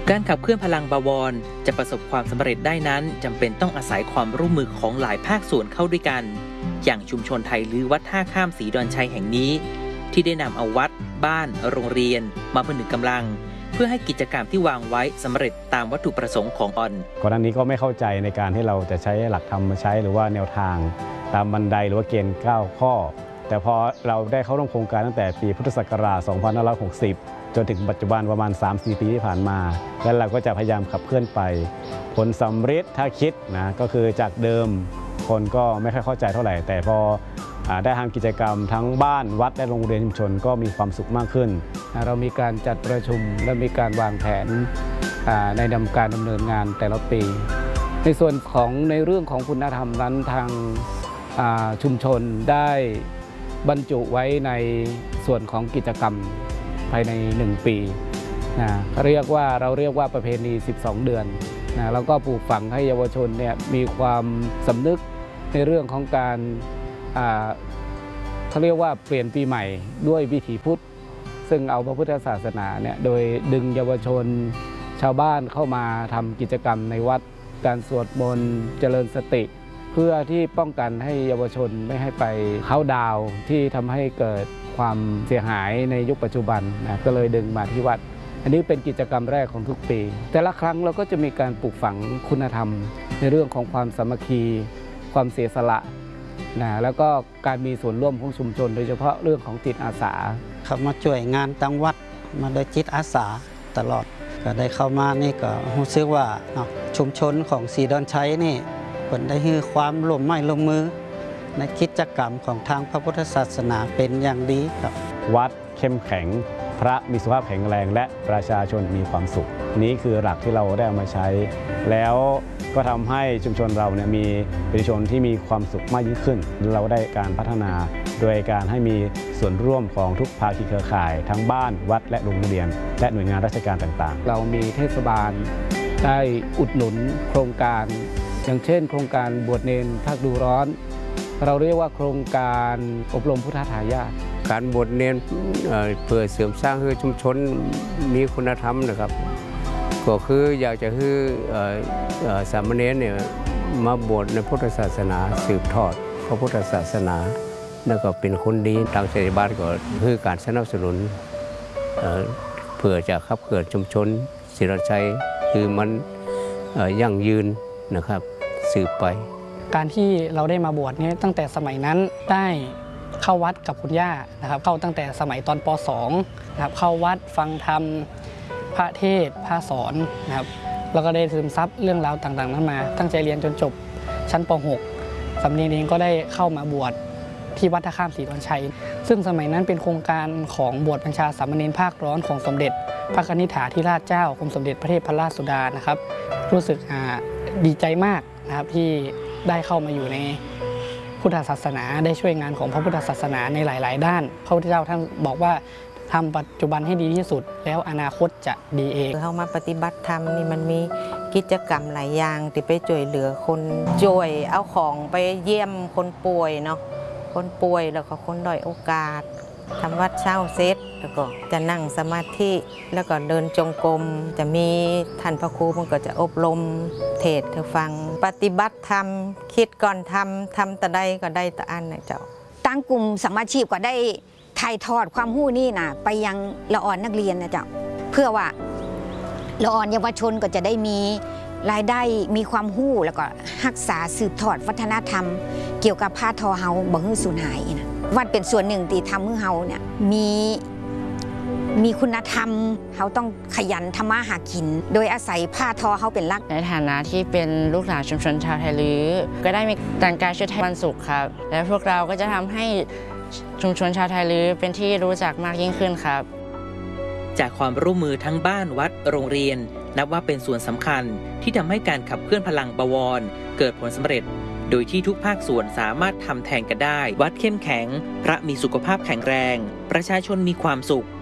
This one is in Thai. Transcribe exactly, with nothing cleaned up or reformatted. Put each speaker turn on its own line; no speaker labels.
การขับเคลื่อนพลังบวรจะประสบความสำเร็จได้นั้นจำเป็นต้องอาศัยความร่วมมือของหลายภาคส่วนเข้าด้วยกันอย่างชุมชนไทยลื้อวัดท่าข้ามศรีดอนชัยแห่งนี้ที่ได้นำเอาวัดบ้านโรงเรียนมาผนึกกำลังเพื่อให้กิจกรรมที่วางไว้สำเร็จตามวัตถุประสงค์ของออน
ก่อนหน้านี้ก็ไม่เข้าใจในการที่เราจะใช้หลักธรรมมาใช้หรือว่าแนวทางตามบันไดหรือว่าเกณฑ์เก้าข้อแต่พอเราได้เข้าร่วมโครงการตั้งแต่ปีพุทธศักราชสองพันห้าร้อยหกสิบจนถึงปัจจุบันประมาณ สามถึงสี่ ปีที่ผ่านมาแล้วเราก็จะพยายามขับเคลื่อนไปผลสำเร็จถ้าคิดนะก็คือจากเดิมคนก็ไม่ค่อยเข้าใจเท่าไหร่แต่พอได้ทำกิจกรรมทั้งบ้านวัดและโรงเรียนชุมชนก็มีความสุขมากขึ้น
เรามีการจัดประชุมและมีการวางแผนในดำการดำเนินงานแต่ละปีในส่วนของในเรื่องของคุณธรรมนั้นทางชุมชนได้บรรจุไว้ในส่วนของกิจกรรมภายในหนึ่งปีนะเรียกว่าเราเรียกว่าประเพณีสิบสองเดือนนะแล้วก็ปลูกฝังให้เยาวชนเนี่ยมีความสำนึกในเรื่องของการเขาเรียกว่าเปลี่ยนปีใหม่ด้วยวิถีพุทธซึ่งเอาพระพุทธศาสนาเนี่ยโดยดึงเยาวชนชาวบ้านเข้ามาทำกิจกรรมในวัดการสวดมนต์เจริญสติเพื่อที่ป้องกันให้เยาวชนไม่ให้ไปเข้าดาวที่ทำให้เกิดความเสียหายในยุคปัจจุบันนะก็เลยดึงมาที่วัดอันนี้เป็นกิจกรรมแรกของทุกปีแต่ละครั้งเราก็จะมีการปลูกฝังคุณธรรมในเรื่องของความสามัคคีความเสียสละนะแล้วก็การมีส่วนร่วมของชุมชนโดยเฉพาะเรื่องของจิตอาสา
เข้ามาช่วยงานตั้งวัดมาโดยจิตอาสาตลอดก็ได้เข้ามานี่ก็รู้สึกว่าชุมชนของศรีดอนชัยนี่ผลได้ให้ความร่วมไม้ร่วมมือในกิจกรรมของทางพระพุทธศาสนาเป็นอย่างดีครับ
วัดเข้มแข็งพระมีสุขภาพแข็งแรงและประชาชนมีความสุขนี้คือหลักที่เราได้เอามาใช้แล้วก็ทำให้ชุมชนเราเนี่ยมีประชาชนที่มีความสุขมากยิ่งขึ้นเราได้การพัฒนาโดยการให้มีส่วนร่วมของทุกภาคีเครือข่ายทั้งบ้านวัดและโรงเรียนและหน่วยงานราชการต่างๆ
เรามีเทศบาลได้อุดหนุนโครงการอย่างเช่นโครงการบวชเนรภาคดูร้อนเราเรียกว่าโครงการอบรมพุทธทายาท
การบวชเนรเพื่อเสริมสร้างให้ชุมชนมีคุณธรรมนะครับก็คืออยากจะให้สามเณรเนี่ยมาบวชในพุทธศาสนาสืบทอดพระพุทธศาสนาแล้วก็เป็นคนดีทางเทศบาลก็คือการสนับสนุนเพื่อจะขับเคลื่อนชุมชนศรีดอนชัยคือมันยั่งยืนนะครับสืบไป
การที่เราได้มาบวชนี้ตั้งแต่สมัยนั้นได้เข้าวัดกับคุณย่านะครับเข้าตั้งแต่สมัยตอนป สองนะครับเข้าวัดฟังธรรมพระเทศน์พระสอนนะครับแล้วก็ได้ซึมซับเรื่องราวต่างๆนั้นมาตั้งใจเรียนจนจบชั้นป หก สำเนียงเองก็ได้เข้ามาบวชที่วัดท่าข้ามศรีดอนชัยซึ่งสมัยนั้นเป็นโครงการของบวชบัญชาสามเณรภาคร้อนของสมเด็จพระกนิษฐาธิราชเจ้ากรมสมเด็จพระเทพรัตนราชสุดานะครับรู้สึกดีใจมากนะครับที่ได้เข้ามาอยู่ในพุทธศาสนาได้ช่วยงานของพระพุทธศาสนาในหลายๆด้านพระพุทธเจ้าท่านบอกว่าทำปัจจุบันให้ดีที่สุดแล้วอนาคตจะดีเอง
เข้ามาปฏิบัติธรรมนี่มันมีกิจกรรมหลายอย่างที่ไปช่วยเหลือคนช่วยเอาของไปเยี่ยมคนป่วยเนาะคนป่วยแล้วก็คนด้อยโอกาสทำวัดเช้าเสร็จแล้วก็จะนั่งสมาธิแล้วก็เดินจงกรมจะมีท่านพระครูมันก็จะอบรมเทศน์เธอฟังปฏิบัติธรรมคิดก่อนทำทำแต่ใดก็ได้แต่อันนะเจ้า
ตั้งกลุ่มสมาชีพก็ได้ถ่ายทอดความรู้นี่นะไปยังละอ่อนนักเรียนนะเจ้าเพื่อว่าละอ่อนเยาวชนก็จะได้มีรายได้มีความรู้แล้วก็รักษาสืบทอดวัฒนธรรมเกี่ยวกับผ้าทอเฮาบ่ให้สูญหายนะวัดเป็นส่วนหนึ่งที่ทำให้เฮาเนี่ยมีมีคุณธรรมเขาต้องขยันทำมาหากินโดยอาศัยผ้าทอเขาเป็นหลัก
ในฐานะที่เป็นลูกหลานชุมชนชาวไทยลื้อก็ได้มีแต่งกายชุดไทยวันศุกร์ครับและพวกเราก็จะทำให้ชุมชนชาวไทยลื้อเป็นที่รู้จักมากยิ่งขึ้นครับ
จากความร่วมมือทั้งบ้านวัดโรงเรียนนับว่าเป็นส่วนสำคัญที่ทำให้การขับเคลื่อนพลังบวรเกิดผลสำเร็จโดยที่ทุกภาคส่วนสามารถทำแทนกันได้วัดเข้มแข็งพระมีสุขภาพแข็งแรงประชาชนมีความสุข